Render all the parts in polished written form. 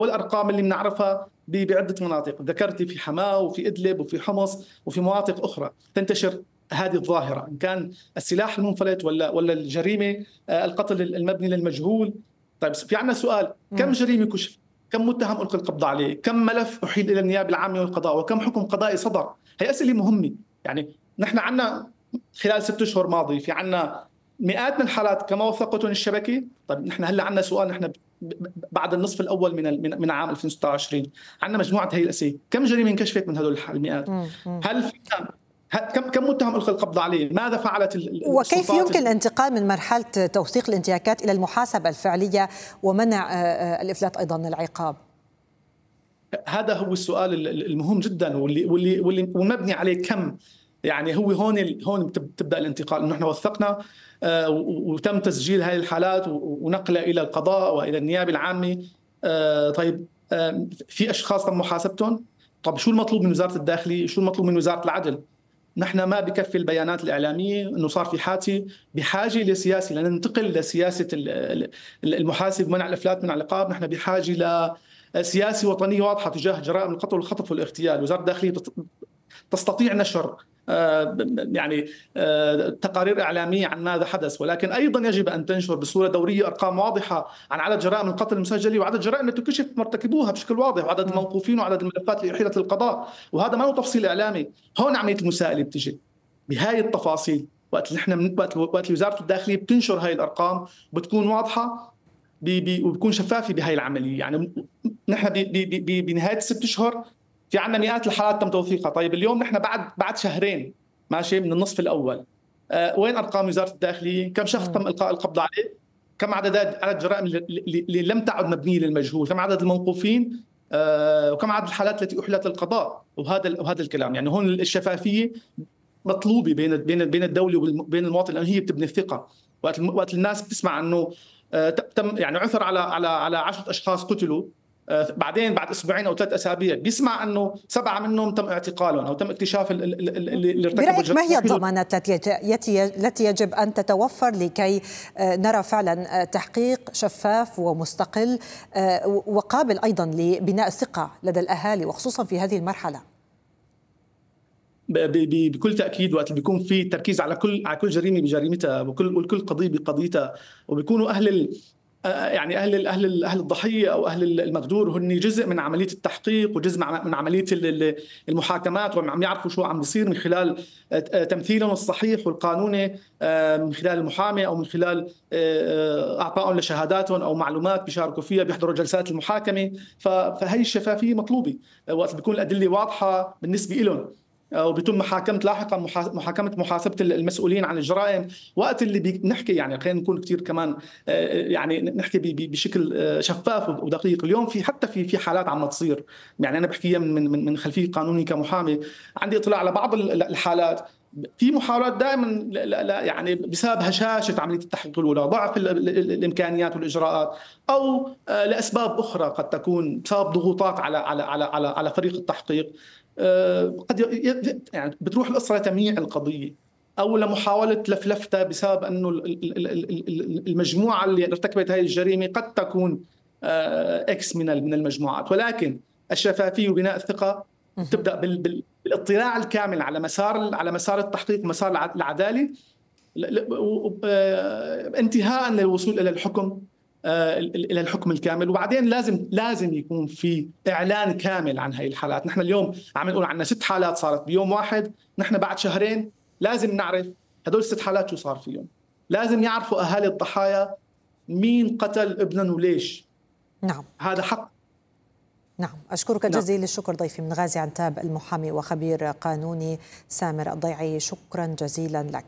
والأرقام اللي بنعرفها بعدة مناطق، ذكرتي في حماة وفي إدلب وفي حمص وفي مناطق أخرى تنتشر هذه الظاهرة، إن كان السلاح المنفلت ولا الجريمة، القتل المبني للمجهول. طيب في عندنا سؤال، كم جريمة كشف؟ كم متهم ألقي القبض عليه؟ كم ملف أحيل إلى النيابة العامة والقضاء؟ وكم حكم قضائي صدر؟ هي أسئلة مهمة. يعني نحن عندنا خلال 6 أشهر ماضي في عندنا مئات من الحالات كما وثقتهم الشبكة. طيب نحن هلا عندنا سؤال، نحن بعد النصف الأول من عام 2026 عندنا مجموعة هي الأسئلة، كم جريمة انكشفت من هذول المئات؟ هل في كم متهم ألقي القبض عليه؟ ماذا فعلت السلطات؟ وكيف يمكن الانتقال من مرحلة توثيق الانتهاكات إلى المحاسبة الفعلية ومنع الإفلات أيضا من العقاب؟ هذا هو السؤال المهم جدا واللي مبني عليه كم. يعني هو هون تبدأ الانتقال، انه احنا وثقنا وتم تسجيل هذه الحالات ونقلها الى القضاء والى النيابه العامه. طيب في اشخاص تم محاسبتهم. طب شو المطلوب من وزاره الداخليه؟ شو المطلوب من وزاره العدل؟ نحن ما بكفي البيانات الإعلامية أنه صار في حادثة، بحاجة لسياسة لننتقل لسياسة المحاسب، منع الإفلات، منع العقاب. نحن بحاجة لسياسة وطنية واضحة تجاه جرائم القتل والخطف والاغتيال. وزارة الداخلية تستطيع نشر يعني تقارير إعلامية عن ماذا حدث، ولكن أيضا يجب أن تنشر بصورة دورية أرقام واضحة عن عدد جرائم القتل المسجلة وعدد الجرائم التي تكشف مرتكبوها بشكل واضح وعدد الموقوفين وعدد الملفات اللي أحيلت للقضاء. وهذا ما هو تفصيل إعلامي. هون عملية المساءلة بتجي بهاي التفاصيل، وقت نحن وقت وزارة الداخلية بتنشر هاي الأرقام بتكون واضحة وبكون شفافة بهاي العملية. يعني نحن بنهاية 6 أشهر في عندنا مئات الحالات تم توثيقها. طيب اليوم نحن بعد شهرين ماشي من النصف الأول، وين أرقام وزارة الداخلية؟ كم شخص تم إلقاء القبض عليه؟ كم عدد الجرائم اللي لم تعد مبنية للمجهول؟ كم عدد الموقوفين؟ وكم عدد الحالات التي أحلت للقضاء؟ وهذا الكلام. يعني هون الشفافية مطلوبة بين الدولة وبين المواطن، لأن هي بتبني الثقة. وقت الناس بتسمع أنه تم يعني عثر على 10 أشخاص قتلوا، بعدين بعد أسبوعين أو 3 أسابيع بيسمع أنه 7 منهم تم اعتقالهم أو تم اكتشاف اللي ارتكبوا برأيك ما هي الضمانات التي يجب أن تتوفر لكي نرى فعلا تحقيق شفاف ومستقل وقابل أيضا لبناء الثقة لدى الأهالي وخصوصا في هذه المرحلة؟ بكل تأكيد وقت بيكون في تركيز على كل جريمة بجريمتها وكل قضية بقضيتها، وبيكونوا يعني أهل الضحية أو أهل المقدور هن جزء من عملية التحقيق وجزء من عملية المحاكمات، وعم يعرفوا شو عم بيصير من خلال تمثيلهم الصحيح والقانوني، من خلال المحامي أو من خلال أعطائهم لشهاداتهم أو معلومات بيشاركوا فيها، بيحضروا جلسات المحاكمة. فهي الشفافية مطلوبة وقت بيكون الأدلة واضحة بالنسبة لهم، وبيتم محاكمة لاحقا محاسبة المسؤولين عن الجرائم. وقت اللي بنحكي يعني خلينا نكون كثير كمان يعني نحكي بشكل شفاف ودقيق. اليوم حتى في حالات عم تصير، يعني أنا بحكيها من خلفية قانوني كمحامي، عندي اطلاع على بعض الحالات في محاولات دائما يعني بسبب هشاشة عملية التحقيق الأولى، ضعف الإمكانيات والإجراءات، أو لأسباب أخرى قد تكون بسبب ضغوطات على فريق التحقيق، قد يعني بتروح القصة لتمييع القضية أو لمحاولة لفلفتها بسبب أنه المجموعة اللي ارتكبت هذه الجريمة قد تكون إكس من المجموعات. ولكن الشفافية وبناء الثقة تبدأ بالاطلاع الكامل على مسار التحقيق ومسار العدالة، انتهاء للوصول إلى الحكم الكامل. وبعدين لازم يكون في إعلان كامل عن هاي الحالات. نحن اليوم عم نقول عنا 6 حالات صارت بيوم واحد، نحن بعد شهرين لازم نعرف هدول 6 حالات شو صار فيهم. لازم يعرفوا أهالي الضحايا مين قتل ابنهم وليش. نعم، هذا حق. نعم، أشكرك جزيل الشكر ضيفي من غازي عنتاب المحامي وخبير قانوني سامر الضيعي، شكرا جزيلا لك.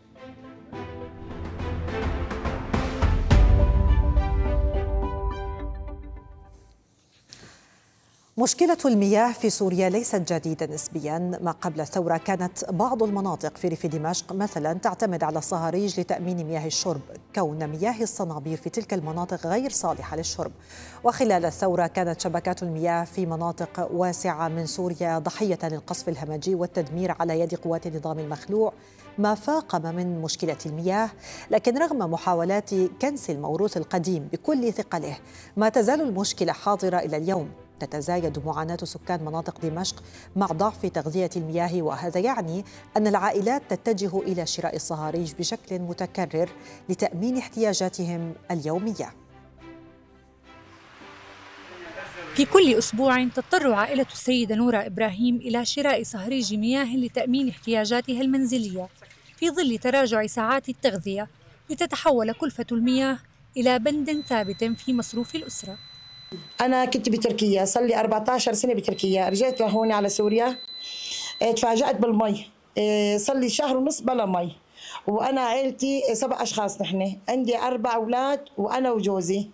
مشكلة المياه في سوريا ليست جديدة نسبيا. ما قبل الثورة كانت بعض المناطق في ريف دمشق مثلا تعتمد على الصهاريج لتأمين مياه الشرب، كون مياه الصنابير في تلك المناطق غير صالحة للشرب. وخلال الثورة كانت شبكات المياه في مناطق واسعة من سوريا ضحية للقصف الهمجي والتدمير على يد قوات النظام المخلوع ما فاقم من مشكلة المياه، لكن رغم محاولات كنس الموروث القديم بكل ثقله ما تزال المشكلة حاضرة إلى اليوم. تتزايد معاناة سكان مناطق دمشق مع ضعف تغذية المياه، وهذا يعني أن العائلات تتجه إلى شراء الصهاريج بشكل متكرر لتأمين احتياجاتهم اليومية. في كل أسبوع تضطر عائلة السيدة نورة إبراهيم إلى شراء صهريج مياه لتأمين احتياجاتها المنزلية في ظل تراجع ساعات التغذية، لتتحول كلفة المياه إلى بند ثابت في مصروف الأسرة. أنا كنت بتركيا، صار لي 14 سنة بتركيا، رجعت لهون على سوريا، تفاجأت بالمي، صار لي شهر ونص بلا مي، وأنا عائلتي 7 أشخاص، نحن عندي 4 أولاد وأنا وجوزي،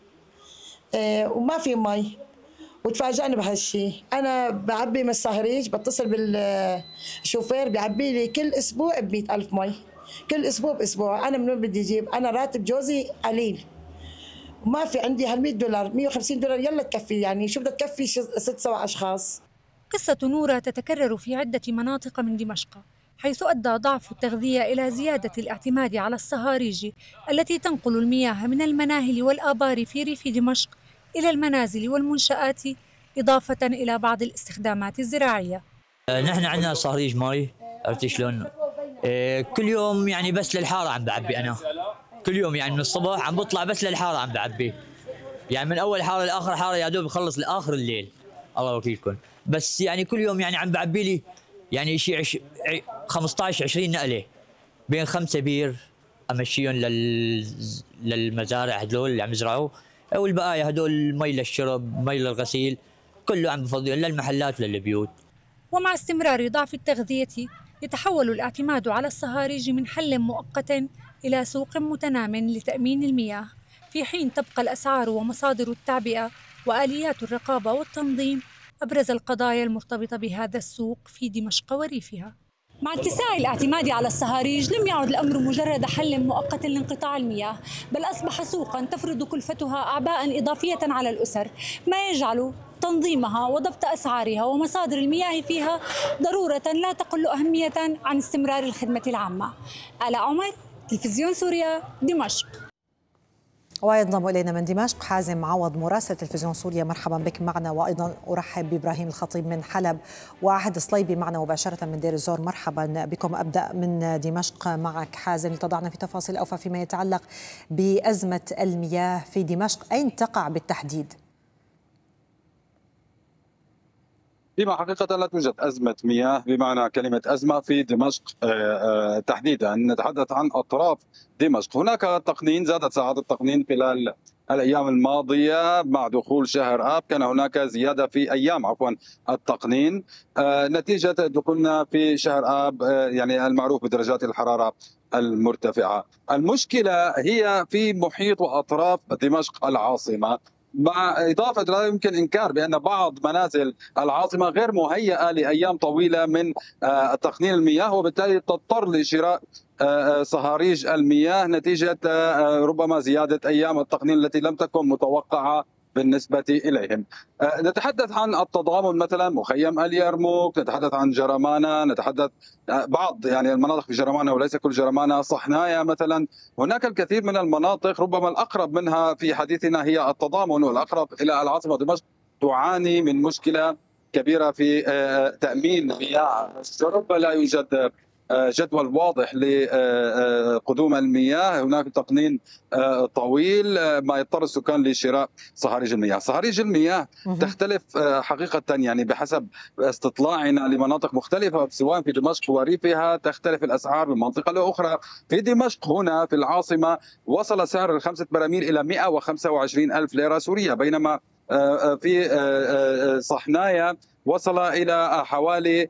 وما في مي، وتفاجأنا بهالشيء. أنا بعبي من الصهريج، بتصل بالشوفير بيعبي لي كل أسبوع ب100,000 مي، كل أسبوع بأسبوع. أنا من وين بدي أجيب؟ أنا راتب جوزي قليل، وما في عندي هال$100 $150 يلا تكفي، يعني شو بدها تكفي 6-7 أشخاص. قصة نورة تتكرر في عدة مناطق من دمشق، حيث أدى ضعف التغذية إلى زيادة الاعتماد على الصهاريج التي تنقل المياه من المناهل والآبار في ريف دمشق إلى المنازل والمنشآت، إضافة إلى بعض الاستخدامات الزراعية. نحن عندنا صهريج مي، عرفتي شلون؟ كل يوم يعني بس للحارة عم بعبي أنا، كل يوم يعني من الصبح عم بطلع بس للحارة عم بعبي، يعني من أول حارة لآخر حارة يا دوب بخلص لآخر الليل، الله وكيلكم. بس يعني كل يوم يعني عم بعبي لي يعني شيء 15-20 نقلة، بين 5 بير أمشيهم للمزارع هدول اللي عم يزرعوا، والبقايا هدول مي للشرب، مي للغسيل، كله عم بفضيهم للمحلات وللبيوت. ومع استمرار ضعف التغذية يتحول الاعتماد على الصهاريج من حل مؤقت إلى سوق متنام لتأمين المياه، في حين تبقى الأسعار ومصادر التعبئة وآليات الرقابة والتنظيم أبرز القضايا المرتبطة بهذا السوق في دمشق وريفها. مع اتساع الاعتماد على الصهاريج لم يعد الأمر مجرد حل مؤقت لانقطاع المياه، بل أصبح سوقاً تفرض كلفتها أعباء إضافية على الأسر، ما يجعل تنظيمها وضبط أسعارها ومصادر المياه فيها ضرورة لا تقل أهمية عن استمرار الخدمة العامة. آلاء عمر، تلفزيون سوريا، دمشق. وينضم إلينا من دمشق حازم عوض مراسل تلفزيون سوريا، مرحبا بك معنا. وأيضا أرحب بإبراهيم الخطيب من حلب، وعهد صليبي معنا مباشرة من دير الزور. مرحبا بكم. أبدأ من دمشق معك حازم لتضعنا في تفاصيل أوفى فيما يتعلق بأزمة المياه في دمشق، أين تقع بالتحديد؟ فيما حقيقة لا توجد أزمة مياه بمعنى كلمة أزمة في دمشق تحديدا. نتحدث عن أطراف دمشق. هناك تقنين، زادت ساعات التقنين خلال الأيام الماضية مع دخول شهر آب، كان هناك زيادة في أيام التقنين نتيجة دخولنا في شهر آب، يعني المعروف بدرجات الحرارة المرتفعة. المشكلة هي في محيط وأطراف دمشق العاصمة، مع إضافة لا يمكن إنكار بأن بعض منازل العاصمة غير مهيئة لأيام طويلة من تقنين المياه، وبالتالي تضطر لشراء صهاريج المياه نتيجة ربما زيادة أيام التقنين التي لم تكن متوقعة بالنسبة إليهم. نتحدث عن التضامن مثلا مخيم اليرموك، نتحدث عن جرمانة، نتحدث بعض يعني المناطق في جرمانة وليس كل جرمانة، صحنايا مثلا. هناك الكثير من المناطق ربما الأقرب منها في حديثنا هي التضامن، والأقرب إلى العاصمة دمشق تعاني من مشكلة كبيرة في تأمين مياه الشرب. لا يوجد جدول واضح لقدوم المياه، هناك تقنين طويل ما يضطر السكان لشراء صهاريج المياه. صهاريج المياه تختلف حقيقة، يعني بحسب استطلاعنا لمناطق مختلفة سواء في دمشق وريفها تختلف الأسعار من منطقة لأخرى. في دمشق هنا في العاصمة وصل سعر ال5 براميل إلى 125,000 ليرة سورية، بينما في صحنايا وصل إلى حوالي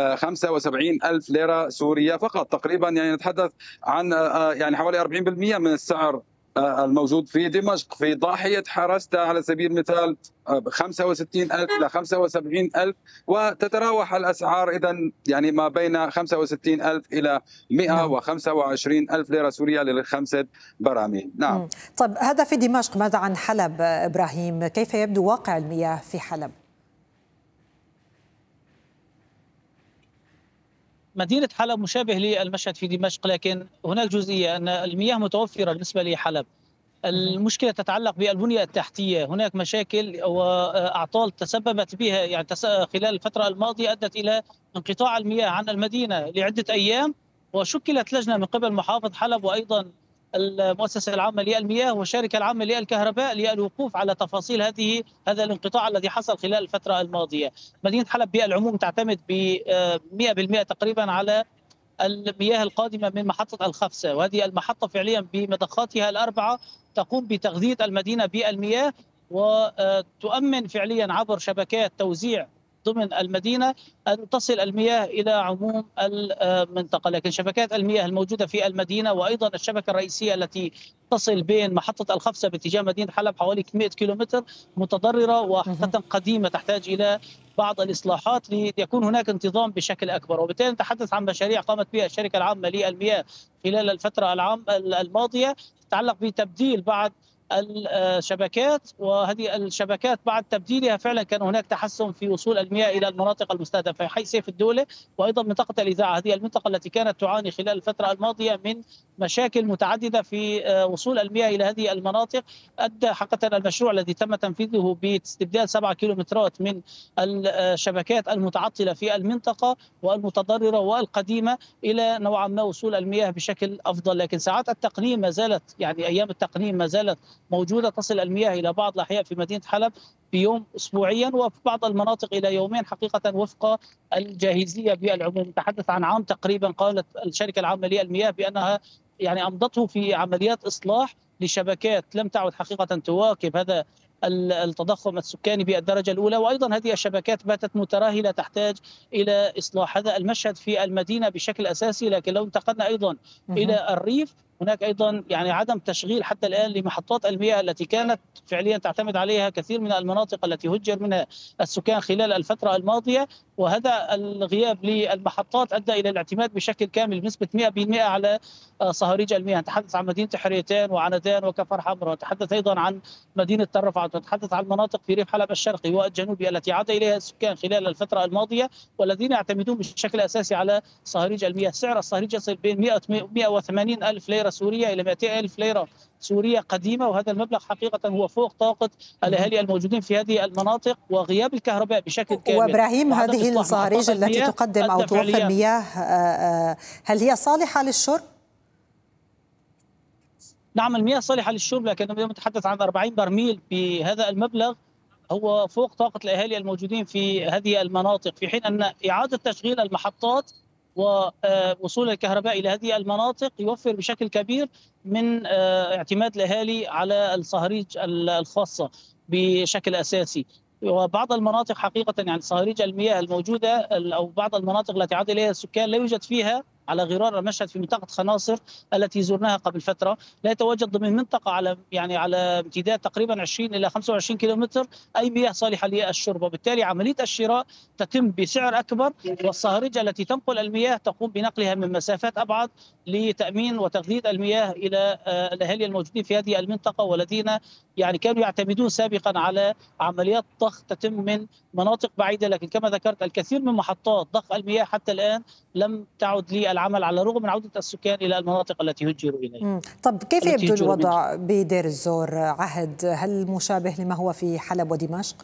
75,000 ليرة سورية فقط تقريبا. يعني نتحدث عن يعني حوالي 40% من السعر الموجود في دمشق. في ضاحية حرستا على سبيل المثال 65,000 إلى 75,000، وتتراوح الأسعار إذن يعني ما بين 65,000 إلى 125,000 ليرة سورية ل5 براميل. نعم. طيب هذا في دمشق، ماذا عن حلب إبراهيم؟ كيف يبدو واقع المياه في حلب؟ مدينة حلب مشابه للمشهد في دمشق، لكن هناك جزئية أن المياه متوفرة بالنسبة لحلب. المشكلة تتعلق بالبنية التحتية، هناك مشاكل وأعطال تسببت بها يعني خلال الفترة الماضية أدت إلى انقطاع المياه عن المدينة لعدة أيام، وشكلت لجنة من قبل محافظ حلب وأيضا المؤسسة العامة للمياه والشركة العامة للكهرباء للوقوف على تفاصيل هذا الانقطاع الذي حصل خلال الفترة الماضية. مدينة حلب بالعموم تعتمد ب 100% تقريبا على المياه القادمة من محطة الخفسة، وهذه المحطة فعليا بمضخاتها الأربعة تقوم بتغذية المدينة بالمياه وتؤمن فعليا عبر شبكات توزيع ضمن المدينة أن تصل المياه إلى عموم المنطقة. لكن شبكات المياه الموجودة في المدينة وأيضا الشبكة الرئيسية التي تصل بين محطة الخفسة باتجاه مدينة حلب حوالي 100 كيلومتر متضررة وحقيقة قديمة تحتاج إلى بعض الإصلاحات ليكون هناك انتظام بشكل أكبر. وبالتالي نتحدث عن مشاريع قامت بها الشركة العامة للمياه خلال الفترة الماضية تتعلق بتبديل بعض الشبكات، وهذه الشبكات بعد تبديلها فعلا كان هناك تحسن في وصول المياه الى المناطق المستهدفه، حي سيف الدوله وايضا منطقه الاذاعه، هذه المنطقه التي كانت تعاني خلال الفتره الماضيه من مشاكل متعدده في وصول المياه الى هذه المناطق. ادى حقيقه المشروع الذي تم تنفيذه باستبدال 7 كيلومترات من الشبكات المتعطله في المنطقه والمتضرره والقديمه الى نوعا ما وصول المياه بشكل افضل. لكن ساعات التقنين ما زالت يعني ايام التقنين ما زالت موجودة، تصل المياه إلى بعض الأحياء في مدينة حلب في يوم أسبوعيا وفي بعض المناطق إلى يومين حقيقة وفق الجاهزية بالعموم. نتحدث عن عام تقريبا قالت الشركة العامة للمياه بأنها يعني أمضته في عمليات إصلاح لشبكات لم تعد حقيقة تواكب هذا التضخم السكاني بالدرجة الأولى، وأيضا هذه الشبكات باتت متراهلة تحتاج إلى إصلاح. هذا المشهد في المدينة بشكل أساسي. لكن لو انتقلنا أيضا إلى الريف هناك أيضا يعني عدم تشغيل حتى الآن لمحطات المياه التي كانت فعليا تعتمد عليها كثير من المناطق التي هجر منها السكان خلال الفترة الماضية، وهذا الغياب للمحطات أدى إلى الاعتماد بشكل كامل بنسبة 100% على صهاريج المياه. نتحدث عن مدينة حريتين وعنتان وكفر حمراء، نتحدث أيضا عن مدينة تل رفعت، نتحدث عن مناطق في ريف حلب الشرقي والجنوبي التي عاد إليها السكان خلال الفترة الماضية والذين يعتمدون بشكل أساسي على صهاريج المياه. سعر الصهاريج يصل بين 180 ألف ليرة سورية إلى 200 ألف ليرة سورية قديمة، وهذا المبلغ حقيقة هو فوق طاقة الأهالي الموجودين في هذه المناطق، وغياب الكهرباء بشكل كامل. وإبراهيم، هذه الصهاريج التي تقدم أو توفر مياه هل هي صالحة للشرب؟ نعم، المياه صالحة للشرب، لكن نتحدث عن 40 برميل بهذا المبلغ هو فوق طاقة الأهالي الموجودين في هذه المناطق، في حين أن إعادة تشغيل المحطات ووصول الكهرباء إلى هذه المناطق يوفر بشكل كبير من اعتماد الأهالي على الصهاريج الخاصة بشكل أساسي. وبعض المناطق حقيقة يعني صهاريج المياه الموجودة أو بعض المناطق التي عاد إليها السكان لا يوجد فيها، على غرار المشهد في منطقة خناصر التي زرناها قبل فترة، لا يتواجد ضمن منطقة على امتداد تقريبا 20 إلى 25 كيلومتر أي مياه صالحة للشرب، وبالتالي عملية الشراء تتم بسعر أكبر، والصهاريج التي تنقل المياه تقوم بنقلها من مسافات أبعد لتأمين وتغذية المياه إلى الأهالي الموجودين في هذه المنطقة والذين يعني كانوا يعتمدون سابقا على عمليات ضخ تتم من مناطق بعيدة. لكن كما ذكرت الكثير من محطات ضخ المياه حتى الآن لم تعد للعمل على الرغم من عودة السكان إلى المناطق التي هجروا إليها. طب كيف يبدو الوضع بدير الزور عهد؟ هل مشابه لما هو في حلب ودمشق؟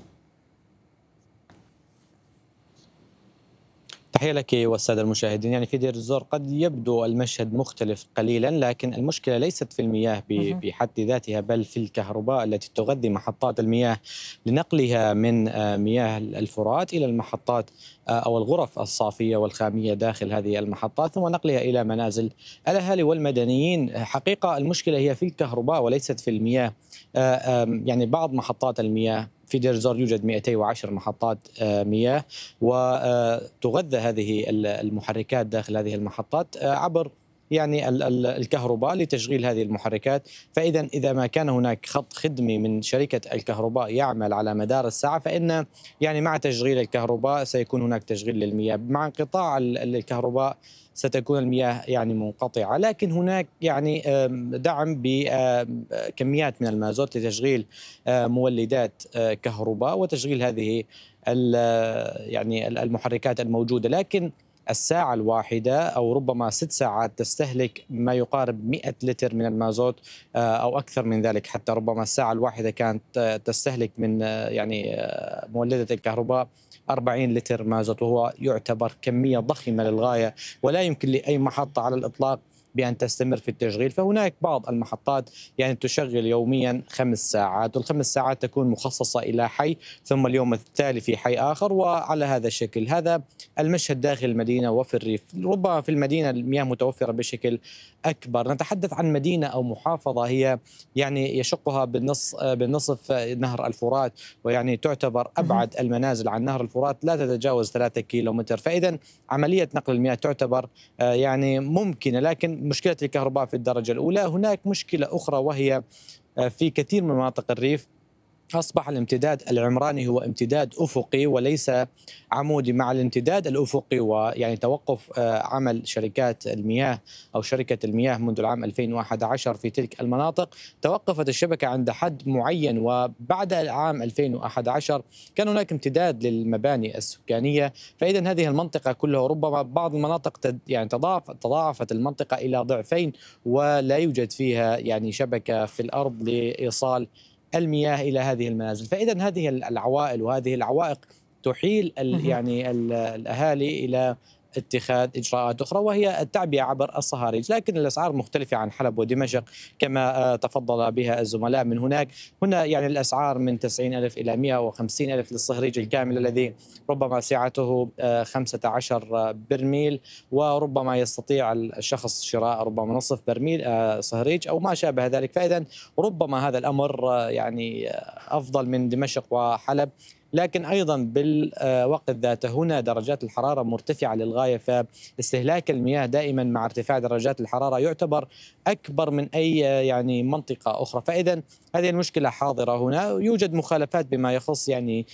تحية لك والسادة المشاهدين. يعني في دير الزور قد يبدو المشهد مختلف قليلا، لكن المشكلة ليست في المياه بحد ذاتها بل في الكهرباء التي تغذي محطات المياه لنقلها من مياه الفرات إلى المحطات أو الغرف الصافية والخامية داخل هذه المحطات ثم نقلها إلى منازل الأهالي والمدنيين. حقيقة المشكلة هي في الكهرباء وليست في المياه. يعني بعض محطات المياه في دير الزور يوجد 210 محطات مياه، وتغذى هذه المحركات داخل هذه المحطات عبر يعني الكهرباء لتشغيل هذه المحركات. فإذا إذا ما كان هناك خط خدمي من شركة الكهرباء يعمل على مدار الساعة، فإن يعني مع تشغيل الكهرباء سيكون هناك تشغيل للمياه. مع انقطاع الكهرباء ستكون المياه يعني منقطعة، لكن هناك يعني دعم بكميات من المازوت لتشغيل مولدات كهرباء وتشغيل هذه يعني المحركات الموجودة. لكن الساعة الواحدة أو ربما 6 ساعات تستهلك ما يقارب 100 لتر من المازوت أو أكثر من ذلك، حتى ربما الساعة الواحدة كانت تستهلك من يعني مولدة الكهرباء 40 لتر مازوت، وهو يعتبر كمية ضخمة للغاية، ولا يمكن لأي محطة على الإطلاق بأن تستمر في التشغيل. فهناك بعض المحطات يعني تشغل يوميا 5 ساعات، وال5 ساعات تكون مخصصة إلى حي، ثم اليوم التالي في حي آخر، وعلى هذا الشكل. هذا المشهد داخل المدينة وفي الريف. ربما في المدينة المياه متوفرة بشكل أكبر. نتحدث عن مدينة أو محافظة هي يعني يشقها بالنصف نهر الفرات، ويعني تعتبر أبعد المنازل عن نهر الفرات لا تتجاوز 3 كيلومتر. فإذا عملية نقل المياه تعتبر يعني ممكنة، لكن مشكلة الكهرباء في الدرجة الأولى. هناك مشكلة أخرى وهي في كثير من مناطق الريف أصبح الامتداد العمراني هو امتداد أفقي وليس عمودي. مع الامتداد الأفقي ويعني توقف عمل شركات المياه أو شركة المياه منذ العام 2011 في تلك المناطق، توقفت الشبكة عند حد معين، وبعد العام 2011 كان هناك امتداد للمباني السكانية. فإذا هذه المنطقة كلها ربما بعض المناطق يعني تضاعفت المنطقة إلى ضعفين، ولا يوجد فيها يعني شبكة في الأرض لإيصال المياه إلى هذه المنازل. فإذا هذه العوائل وهذه العوائق تحيل يعني الأهالي إلى اتخاذ إجراءات أخرى، وهي التعبئة عبر الصهاريج. لكن الأسعار مختلفة عن حلب ودمشق كما تفضل بها الزملاء من هناك. هنا يعني الأسعار من 90,000 إلى 150,000 للصهريج الكامل الذي ربما سعته 15 برميل، وربما يستطيع الشخص شراء ربما نصف برميل صهريج أو ما شابه ذلك. فإذا ربما هذا الأمر يعني أفضل من دمشق وحلب. لكن أيضا بالوقت ذاته هنا درجات الحرارة مرتفعة للغاية، فاستهلاك المياه دائما مع ارتفاع درجات الحرارة يعتبر أكبر من أي يعني منطقة أخرى. فإذا هذه المشكلة حاضرة هنا. يوجد مخالفات بما يخص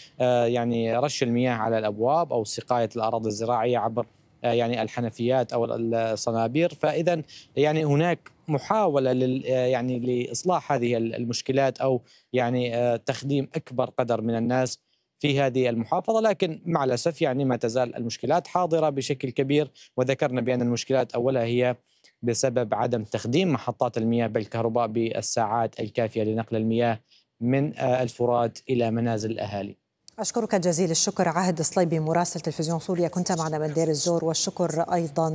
يعني رش المياه على الأبواب أو سقاية الأراضي الزراعية عبر يعني الحنفيات أو الصنابير. فإذا يعني هناك محاولة يعني لإصلاح هذه المشكلات أو يعني تخديم أكبر قدر من الناس في هذه المحافظة، لكن مع الأسف يعني ما تزال المشكلات حاضرة بشكل كبير. وذكرنا بأن المشكلات أولها هي بسبب عدم تخديم محطات المياه بالكهرباء بالساعات الكافية لنقل المياه من الفرات إلى منازل الأهالي. أشكرك جزيل الشكر عاهد الصليبي مراسل تلفزيون سوريا، كنت معنا من دير الزور، والشكر أيضا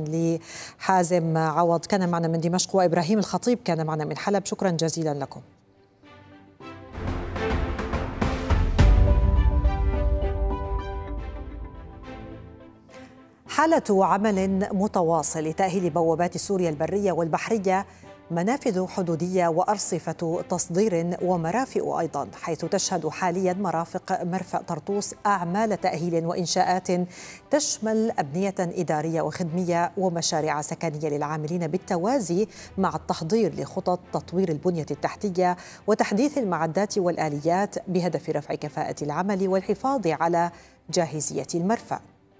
لحازم عوض كان معنا من دمشق، وإبراهيم الخطيب كان معنا من حلب. شكرا جزيلا لكم. حالة عمل متواصل لتأهيل بوابات سوريا البرية والبحرية، منافذ حدودية وأرصفة تصدير ومرافئ أيضا، حيث تشهد حاليا مرافق مرفأ طرطوس أعمال تأهيل وإنشاءات تشمل أبنية إدارية وخدمية ومشاريع سكنية للعاملين، بالتوازي مع التحضير لخطط تطوير البنية التحتية وتحديث المعدات والآليات بهدف رفع كفاءة العمل والحفاظ على جاهزية المرفأ.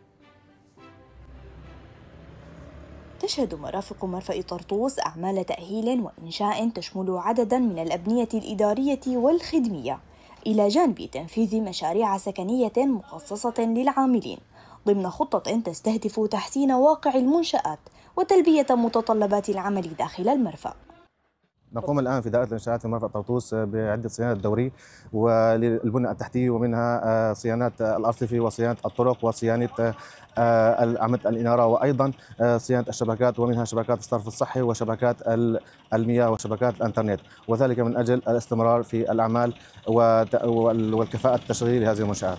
تشهد مرافق مرفأ طرطوس أعمال تأهيل وإنشاء تشمل عدداً من الأبنية الإدارية والخدمية، إلى جانب تنفيذ مشاريع سكنية مخصصة للعاملين ضمن خطة تستهدف تحسين واقع المنشآت وتلبية متطلبات العمل داخل المرفأ. نقوم الآن في دائرة الإنشاءات في مرفأ طرطوس بعدة صيانات دورية وللبنى التحتية، ومنها صيانات الأرصفة وصيانة الطرق وصيانة أعمدة الإنارة، وأيضا صيانة الشبكات، ومنها شبكات الصرف الصحي وشبكات المياه وشبكات الإنترنت، وذلك من أجل الاستمرار في الأعمال والكفاءة التشغيل لهذه المنشآت.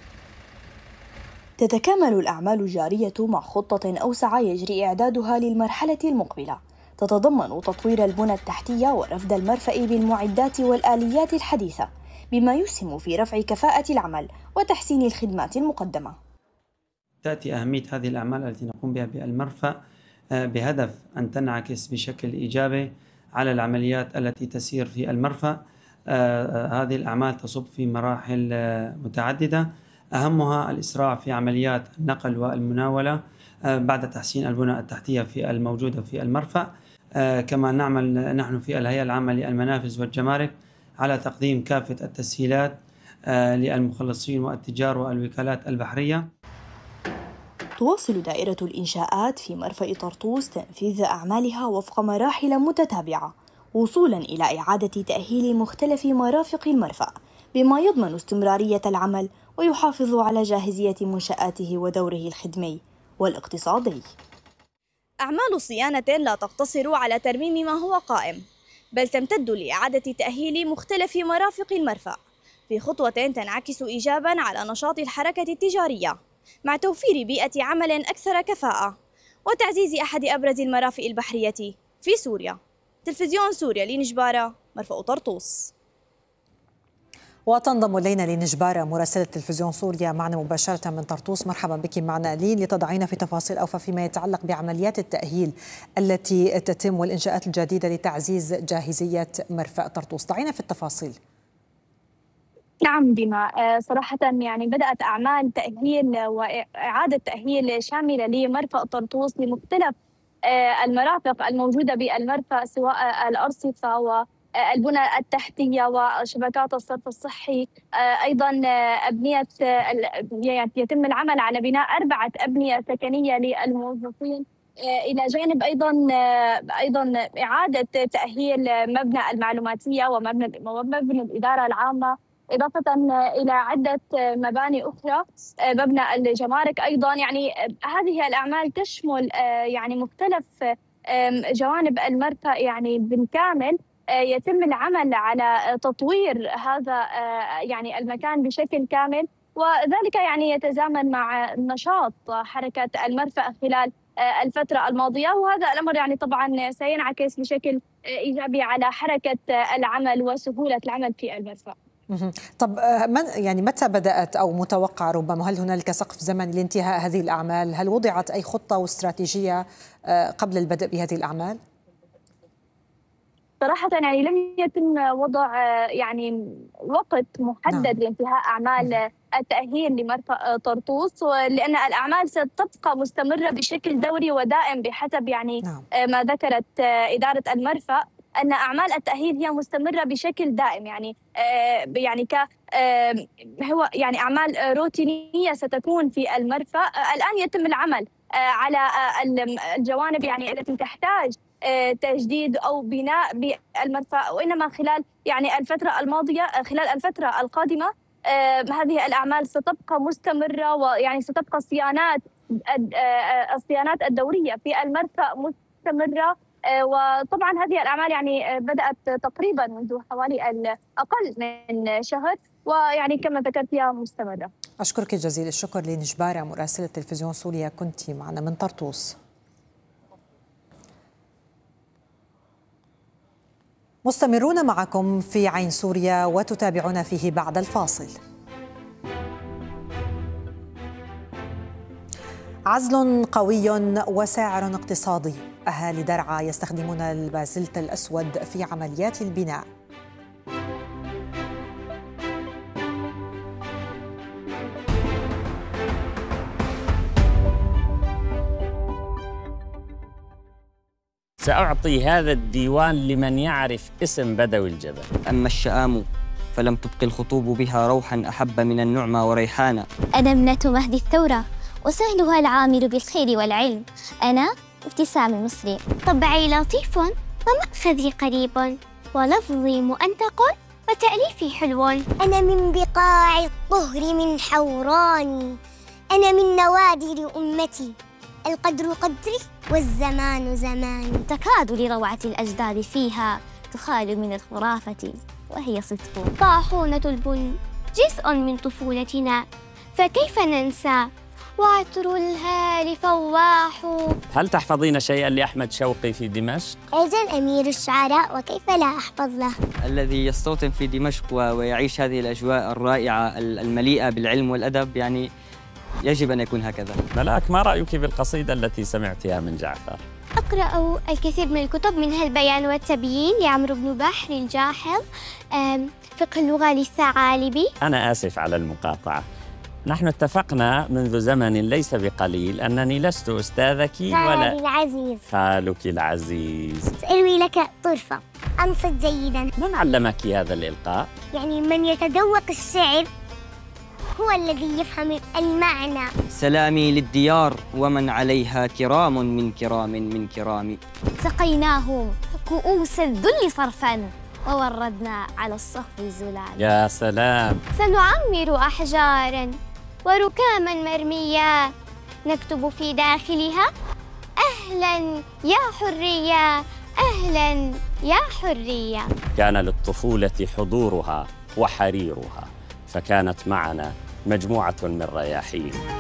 تتكامل الأعمال الجارية مع خطة أوسع يجري إعدادها للمرحلة المقبلة، تتضمن تطوير البنى التحتية ورفد المرفأ بالمعدات والآليات الحديثة، بما يسهم في رفع كفاءة العمل وتحسين الخدمات المقدمة. تأتي أهمية هذه الأعمال التي نقوم بها بالمرفأ بهدف أن تنعكس بشكل إيجابي على العمليات التي تسير في المرفأ. هذه الأعمال تصب في مراحل متعددة، أهمها الإسراع في عمليات النقل والمناولة بعد تحسين البنى التحتية في الموجودة في المرفأ. كما نعمل نحن في الهيئة العامة للمنافذ والجمارك على تقديم كافة التسهيلات للمخلصين والتجار والوكالات البحرية. تواصل دائرة الإنشاءات في مرفأ طرطوس تنفيذ أعمالها وفق مراحل متتابعة وصولاً إلى إعادة تأهيل مختلف مرافق المرفأ بما يضمن استمرارية العمل ويحافظ على جاهزية منشآته ودوره الخدمي والاقتصادي. أعمال صيانة لا تقتصر على ترميم ما هو قائم، بل تمتد لإعادة تأهيل مختلف مرافق المرفأ في خطوة تنعكس إيجاباً على نشاط الحركة التجارية مع توفير بيئة عمل أكثر كفاءة وتعزيز أحد أبرز المرافق البحرية في سوريا. تلفزيون سوريا، لين جبارة، مرفأ طرطوس. وتنضم إلينا لين جبارة مراسلة تلفزيون سوريا معنا مباشرة من طرطوس. مرحبا بك معنا لين، لتضعينا في تفاصيل أوفى فيما يتعلق بعمليات التأهيل التي تتم والإنشاءات الجديدة لتعزيز جاهزية مرفأ طرطوس. ضعينا في التفاصيل. نعم ديما، صراحة يعني بدأت أعمال تأهيل وإعادة تأهيل شاملة لمرفأ طرطوس لمختلف المرافق الموجودة بالمرفأ، سواء الأرصفة والبنى التحتية وشبكات الصرف الصحي. أيضا أبنية، يعني يتم العمل على بناء 4 أبنية سكنية للموظفين، إلى جانب أيضا إعادة تأهيل مبنى المعلوماتية ومبنى الإدارة العامة، إضافة إلى عدة مباني أخرى، مبنى الجمارك أيضا. يعني هذه الأعمال تشمل يعني مختلف جوانب المرفأ يعني بالكامل. يتم العمل على تطوير هذا يعني المكان بشكل كامل، وذلك يعني يتزامن مع نشاط حركة المرفأ خلال الفترة الماضية، وهذا الأمر يعني طبعا سينعكس بشكل إيجابي على حركة العمل وسهولة العمل في المرفأ. طب يعني متى بدأت أو متوقع ربما، هل هنالك سقف زمني لانتهاء هذه الأعمال؟ هل وضعت أي خطة واستراتيجية قبل البدء بهذه الأعمال؟ صراحة يعني لم يتم وضع يعني وقت محدد لانتهاء أعمال التأهيل لمرفأ طرطوس، لأن الأعمال ستبقى مستمرة بشكل دوري ودائم بحسب يعني ما ذكرت إدارة المرفأ، أن أعمال التأهيل هي مستمرة بشكل دائم، يعني هو يعني أعمال روتينية ستكون في المرفأ. الآن يتم العمل على الجوانب يعني التي تحتاج تجديد أو بناء بالمرفأ، وإنما خلال يعني الفترة الماضية، خلال الفترة القادمة هذه الأعمال ستبقى مستمرة، ويعني ستبقى الصيانات الدورية في المرفأ مستمرة. وطبعا هذه الأعمال يعني بدأت تقريبا منذ حوالي أقل من شهر، ويعني كما ذكرت هي مستمرة. أشكرك جزيل الشكر لين جبارة مراسلة تلفزيون سوريا، كنت معنا من طرطوس. مستمرون معكم في عين سوريا وتتابعون فيه بعد الفاصل. عزل قوي وساعر اقتصادي. أهالي درعا يستخدمون البازلت الأسود في عمليات البناء. سأعطي هذا الديوان لمن يعرف اسم بدوي الجبل. أما الشآم فلم تبق الخطوب بها روحا أحب من النعمى وريحانا. أنا ابنة مهدي الثورة وسهلها العامل بالخير والعلم. أنا ابتسام المصري، طبعي لطيف ومأخذي قريب ولفظي مؤنتق وتأليفي حلو. أنا من بقاع الطهر من حوراني، أنا من نوادر أمتي، القدر قدري والزمان زماني. تكاد لروعة الأجداد فيها تخال من الخرافة وهي صدق. طاحونة البن جزء من طفولتنا فكيف ننسى، وعطر الهال فواح. هل تحفظين شيئا لأحمد شوقي في دمشق؟ أجل أمير الشعراء وكيف لا أحفظ له. الذي يستوطن في دمشق ويعيش هذه الأجواء الرائعة المليئة بالعلم والأدب يعني يجب أن يكون هكذا. ملاك، ما رأيك بالقصيدة التي سمعتها من جعفر؟ أقرأ الكثير من الكتب منها البيان والتبيين لعمرو بن بحر الجاحظ، فقه اللغة للثعالبي. أنا آسف على المقاطعة، نحن اتفقنا منذ زمن ليس بقليل أنني لست أستاذك ولا العزيز خالك العزيز. سأروي لك طرفة، أنصت جيدا. من علمك هذا الإلقاء؟ يعني من يتذوق الشعر هو الذي يفهم المعنى. سلامي للديار ومن عليها كرام من كرام من كرام. سقيناهم كؤوس الذل صرفا ووردنا على الصفو زلال. يا سلام. سنعمر أحجارا وركاما مرمية نكتب في داخلها أهلا يا حرية، أهلا يا حرية. كان للطفولة حضورها وحريرها، فكانت معنا مجموعة من رياحين.